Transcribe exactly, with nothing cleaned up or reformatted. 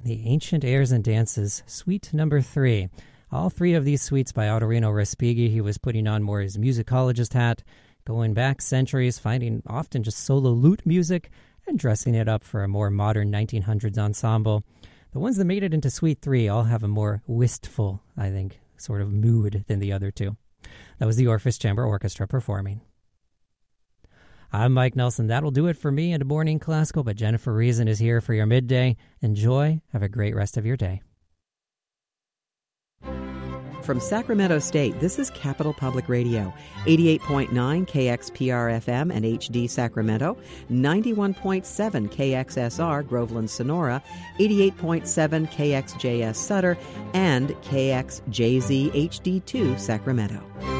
the Ancient Airs and Dances, Suite Number Three. All three of these suites by Autorino Respighi. He was putting on more his musicologist hat, going back centuries, finding often just solo lute music, and dressing it up for a more modern nineteen hundreds ensemble. The ones that made it into Suite three all have a more wistful, I think, sort of mood than the other two. That was the Orpheus Chamber Orchestra performing. I'm Mike Nelson. That'll do it for me and Morning Classical, but Jennifer Reason is here for your midday. Enjoy. Have a great rest of your day. From Sacramento State, this is Capital Public Radio, eighty-eight point nine K X P R F M and H D Sacramento, ninety-one point seven K X S R Groveland Sonora, eighty-eight point seven K X J S Sutter, and K X J Z H D two Sacramento.